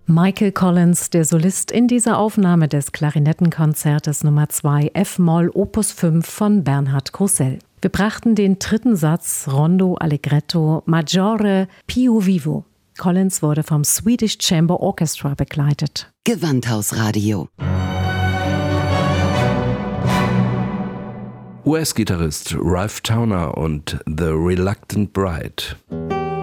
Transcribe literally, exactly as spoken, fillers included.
Michael Collins, der Solist in dieser Aufnahme des Klarinettenkonzertes Nummer zwei F-Moll Opus fünf von Bernhard Grussell. Wir brachten den dritten Satz Rondo Allegretto Maggiore più vivo. Collins wurde vom Swedish Chamber Orchestra begleitet. Gewandhausradio. U S-Gitarrist Ralph Towner und The Reluctant Bride.